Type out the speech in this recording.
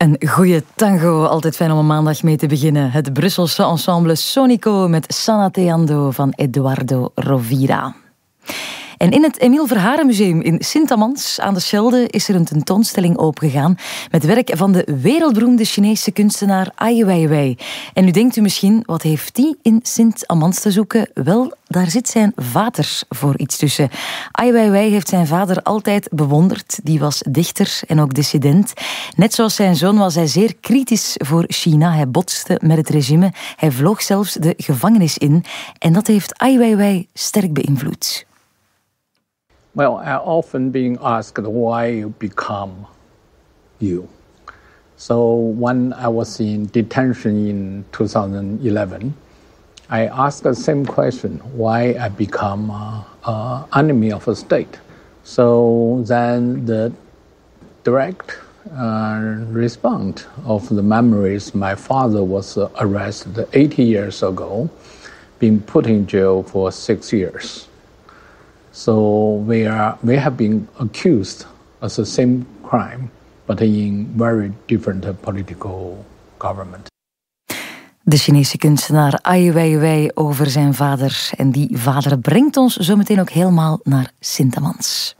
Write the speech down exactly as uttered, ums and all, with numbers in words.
Een goede tango, altijd fijn om een maandag mee te beginnen. Het Brusselse ensemble Sonico met Sanateando van Eduardo Rovira. En in het Emile Verharen Museum in Sint-Amans aan de Schelde is er een tentoonstelling opengegaan met werk van de wereldberoemde Chinese kunstenaar Ai Weiwei. En nu denkt u misschien, wat heeft die in Sint-Amans te zoeken? Wel, daar zit zijn vader voor iets tussen. Ai Weiwei heeft zijn vader altijd bewonderd. Die was dichter en ook dissident. Net zoals zijn zoon was hij zeer kritisch voor China. Hij botste met het regime. Hij vloog zelfs de gevangenis in. En dat heeft Ai Weiwei sterk beïnvloed. Well, I often being asked why you become you. So when I was in detention in two thousand eleven, I asked the same question, why I become uh, uh, enemy of a state. So then the direct uh, response of the memories, my father was uh, arrested eighty years ago, being put in jail for six years. So we are we have been accused of the same crime, but in very different political government. De Chinese kunstenaar Ai Weiwei over zijn vader. En die vader brengt ons zometeen ook helemaal naar Sint-Amans.